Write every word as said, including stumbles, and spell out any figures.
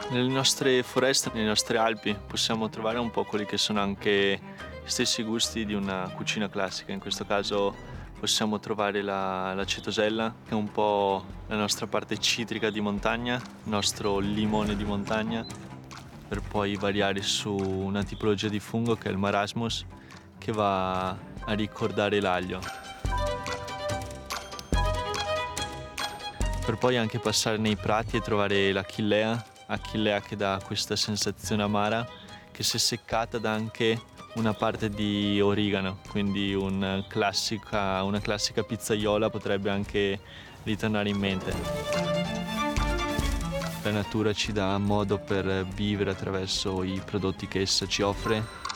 Nelle nostre foreste, nelle nostre Alpi, possiamo trovare un po' quelli che sono anche gli stessi gusti di una cucina classica. In questo caso possiamo trovare la, la cetosella, che è un po' la nostra parte citrica di montagna, il nostro limone di montagna, per poi variare su una tipologia di fungo che è il marasmus, che va a ricordare l'aglio. Per poi anche passare nei prati e trovare l'achillea, achillea che dà questa sensazione amara, che se seccata dà anche una parte di origano, quindi un classica, una classica pizzaiola potrebbe anche ritornare in mente. La natura ci dà modo per vivere attraverso i prodotti che essa ci offre